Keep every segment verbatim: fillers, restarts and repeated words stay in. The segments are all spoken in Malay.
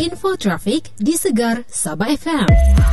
Info trafik di Segar Sabah F M.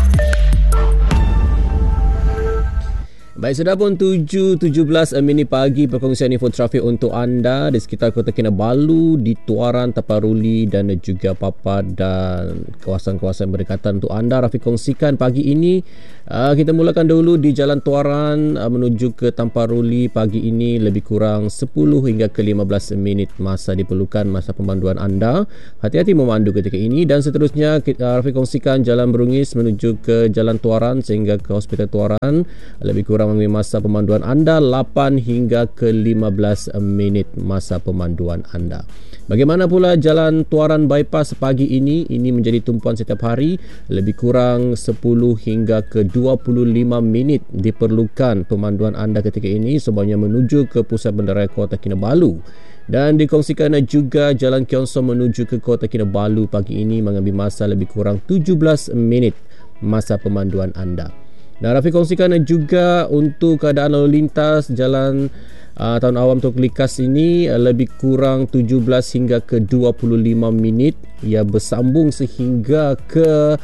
Baik, sudah pun tujuh tujuh belas minit pagi, perkongsian info trafik untuk anda di sekitar Kota Kinabalu, di Tuaran, Taparuli dan juga Papar dan kawasan-kawasan berdekatan untuk anda. Rafiq kongsikan pagi ini. Uh, kita mulakan dahulu di Jalan Tuaran uh, menuju ke Taparuli. Pagi ini lebih kurang sepuluh hingga ke lima belas minit masa diperlukan masa pemanduan anda. Hati-hati memandu ketika ini. Dan seterusnya uh, Rafiq kongsikan Jalan Berungis menuju ke Jalan Tuaran sehingga ke Hospital Tuaran. Lebih kurang mengambil masa pemanduan anda lapan hingga ke lima belas minit masa pemanduan anda. Bagaimana pula Jalan Tuaran Bypass pagi ini? Ini menjadi tumpuan setiap hari. Lebih kurang sepuluh hingga ke dua puluh lima minit diperlukan pemanduan anda ketika ini semuanya menuju ke pusat bandaraya Kota Kinabalu. Dan dikongsikan juga Jalan Kiongso menuju ke Kota Kinabalu pagi ini mengambil masa lebih kurang tujuh belas minit masa pemanduan anda. Dan Rafiq kongsikan juga untuk keadaan lalu lintas Jalan uh, Tahun Awam Tok Likas ini uh, lebih kurang tujuh belas hingga ke dua puluh lima minit. Ia bersambung sehingga ke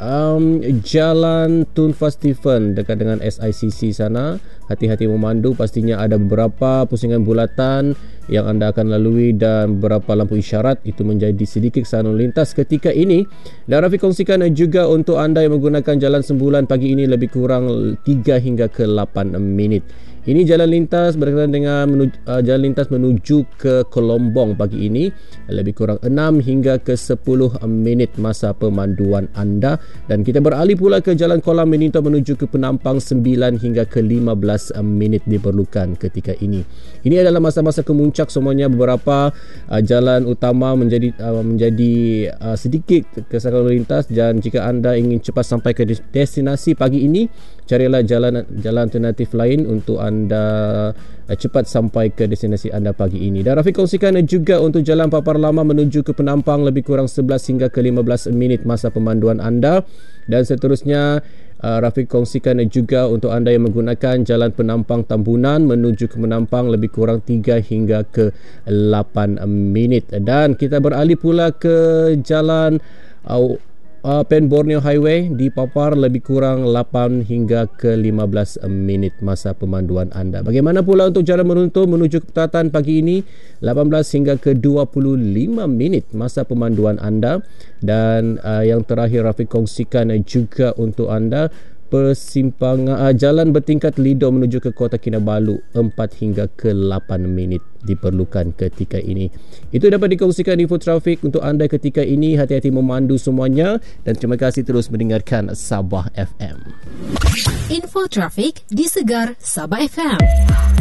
um, Jalan Tun Festival dekat dengan S I C C sana. Hati-hati memandu, pastinya ada beberapa pusingan bulatan yang anda akan lalui dan beberapa lampu isyarat. Itu menjadi sedikit kesan lalu lintas ketika ini. Dan Rafiq kongsikan juga untuk anda yang menggunakan Jalan Sembulan pagi ini lebih kurang tiga hingga ke lapan minit. Ini jalan lintas berkaitan dengan menuju, uh, jalan lintas menuju ke Kolombong pagi ini lebih kurang enam hingga ke sepuluh minit masa pemanduan anda. Dan kita beralih pula ke Jalan Kolam Benito menuju ke Penampang sembilan hingga ke lima belas minit diperlukan ketika ini. Ini adalah masa-masa kemuncak semuanya. Beberapa uh, jalan utama menjadi uh, menjadi uh, sedikit kesan lalu lintas, dan jika anda ingin cepat sampai ke destinasi pagi ini, carilah jalan jalan alternatif lain untuk anda uh, cepat sampai ke destinasi anda pagi ini. Dan Rafiq kongsikan juga untuk Jalan Papar Lama menuju ke Penampang lebih kurang sebelas hingga ke lima belas minit masa pemanduan anda. Dan seterusnya uh, Rafiq kongsikan juga untuk anda yang menggunakan Jalan Penampang Tambunan menuju ke Penampang lebih kurang tiga hingga ke lapan minit. Dan kita beralih pula ke Jalan uh, Uh, Pen Borneo Highway di Papar lebih kurang lapan hingga ke lima belas minit masa pemanduan anda. Bagaimana pula untuk Jalan Meruntuh menuju ke Petatan pagi ini lapan belas hingga ke dua puluh lima minit masa pemanduan anda. Dan uh, yang terakhir Rafiq kongsikan juga untuk anda persimpangan uh, Jalan Bertingkat Lido menuju ke Kota Kinabalu empat hingga ke lapan minit diperlukan ketika ini. Itu dapat dikongsikan info trafik untuk anda ketika ini. Hati-hati memandu semuanya dan terima kasih terus mendengarkan Sabah F M. Info trafik di Segar Sabah F M.